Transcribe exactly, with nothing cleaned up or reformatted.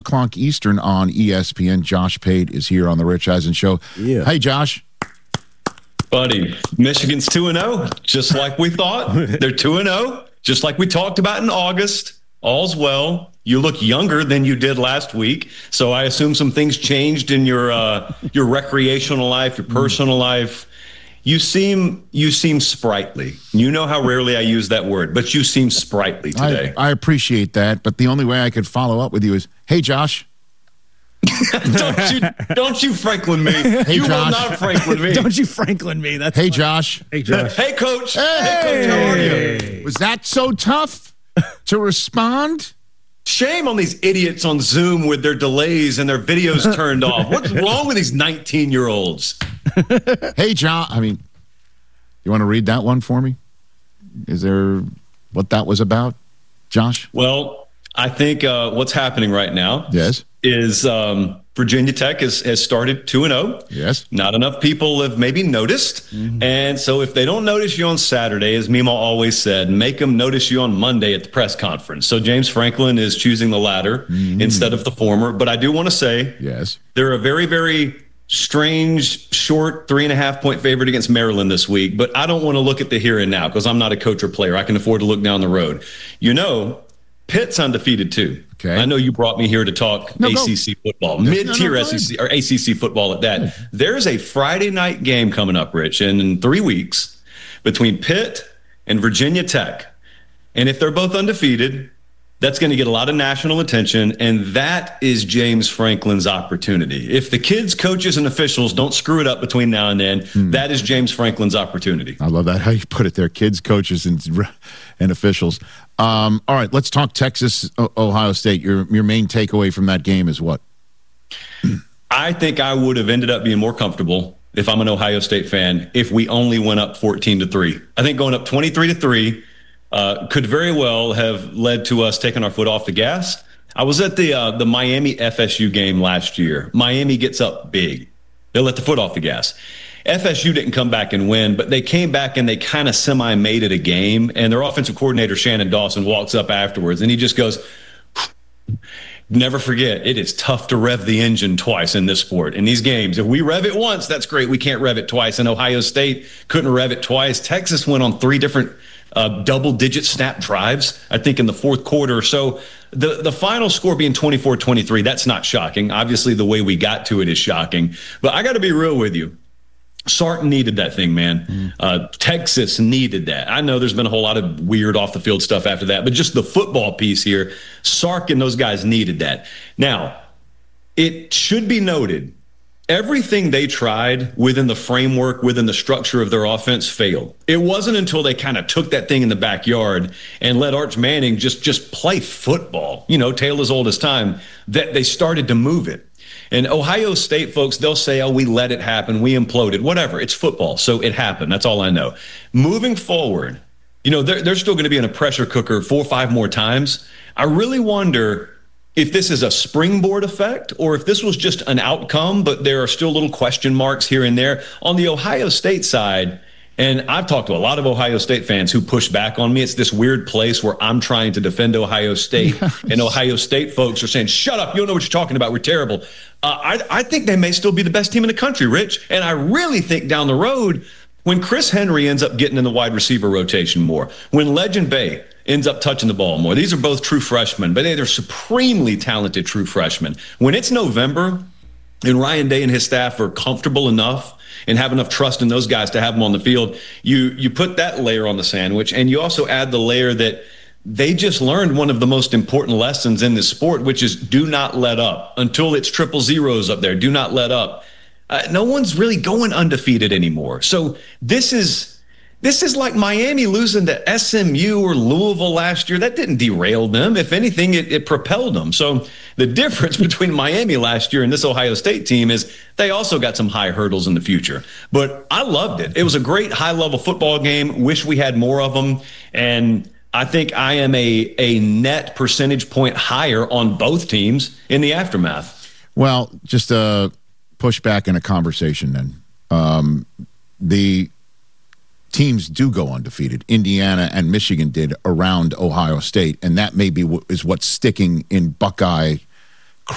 o'clock Eastern on E S P N. Josh Pate is here on the Rich Eisen Show. Yeah. Hey, Josh. Buddy, Michigan's two and oh, just like we thought. They're two and oh, just like we talked about in August. All's well. You look younger than you did last week, so I assume some things changed in your uh, your recreational life, your personal life. You seem you seem sprightly. You know how rarely I use that word, but you seem sprightly today. I, I appreciate that, but the only way I could follow up with you is, hey, Josh. don't you don't you Franklin me. Hey, you Josh. will not Franklin me. Don't you Franklin me. That's Hey, funny. Josh. Hey, Josh. Hey, Coach. Hey. Hey, Coach, how are you? Was that so tough to respond? Shame on these idiots on Zoom with their delays and their videos turned off. What's wrong with these nineteen-year-olds? Hey, John. I mean, you want to read that one for me? Is there what that was about, Josh? Well, I think uh, what's happening right now Yes. is um, Virginia Tech has, has started two and oh. Yes. Not enough people have maybe noticed. Mm-hmm. And so if they don't notice you on Saturday, as Mima always said, make them notice you on Monday at the press conference. So James Franklin is choosing the latter mm-hmm. instead of the former. But I do want to say yes, they're a very, very strange, short, three and a half point favorite against Maryland this week. But I don't want to look at the here and now because I'm not a coach or player. I can afford to look down the road. You know, Pitt's undefeated too. Okay. I know you brought me here to talk no, A C C go. football, no, mid-tier no, no, S E C or A C C football at that. There's a Friday night game coming up, Rich, in, in three weeks between Pitt and Virginia Tech. And if they're both undefeated, that's going to get a lot of national attention, and that is James Franklin's opportunity. If the kids, coaches, and officials don't screw it up between now and then, hmm. that is James Franklin's opportunity. I love that, how you put it there, kids, coaches, and, and officials. Um, all right, let's talk Texas, Ohio State. Your, your main takeaway from that game is what? I think I would have ended up being more comfortable if I'm an Ohio State fan if we only went up fourteen to three. I think going up twenty-three to three Uh, could very well have led to us taking our foot off the gas. I was at the uh, the Miami F S U game last year. Miami gets up big. They let the foot off the gas. F S U didn't come back and win, but they came back and they kind of semi-made it a game. And their offensive coordinator, Shannon Dawson, walks up afterwards and he just goes, never forget, it is tough to rev the engine twice in this sport. In these games, if we rev it once, that's great. We can't rev it twice. And Ohio State couldn't rev it twice. Texas went on three different Uh, double-digit snap drives, I think, in the fourth quarter. So the, the final score being twenty-four twenty-three, that's not shocking. Obviously, the way we got to it is shocking. But I got to be real with you. Sark needed that thing, man. Mm. Uh, Texas needed that. I know there's been a whole lot of weird off-the-field stuff after that, but just the football piece here, Sark and those guys needed that. Now, it should be noted, everything they tried within the framework, within the structure of their offense failed. It wasn't until they kind of took that thing in the backyard and let Arch Manning just, just play football, you know, tale as old as time, that they started to move it. And Ohio State folks, they'll say, oh, we let it happen. We imploded, whatever. It's football. So it happened. That's all I know. Moving forward, you know, they're, they're still going to be in a pressure cooker four or five more times. I really wonder if this is a springboard effect or if this was just an outcome, but there are still little question marks here and there. On the Ohio State side, and I've talked to a lot of Ohio State fans who push back on me. It's this weird place where I'm trying to defend Ohio State, yes. and Ohio State folks are saying, shut up, you don't know what you're talking about, we're terrible. Uh, I, I think they may still be the best team in the country, Rich, and I really think down the road, when Chris Henry ends up getting in the wide receiver rotation more, when Legend Bay ends up touching the ball more. These are both true freshmen, but they're supremely talented true freshmen. When it's November and Ryan Day and his staff are comfortable enough and have enough trust in those guys to have them on the field, you you put that layer on the sandwich, and you also add the layer that they just learned one of the most important lessons in this sport, which is do not let up. Until it's triple zeros up there, do not let up. Uh, no one's really going undefeated anymore. So this is this is like Miami losing to S M U or Louisville last year. That didn't derail them. If anything, it, it propelled them. So the difference between Miami last year and this Ohio State team is they also got some high hurdles in the future. But I loved it. It was a great high-level football game. Wish we had more of them. And I think I am a, a net percentage point higher on both teams in the aftermath. Well, just a pushback in a conversation then. Um, the teams do go undefeated. Indiana and Michigan did around Ohio State, and that maybe w- is what's sticking in Buckeye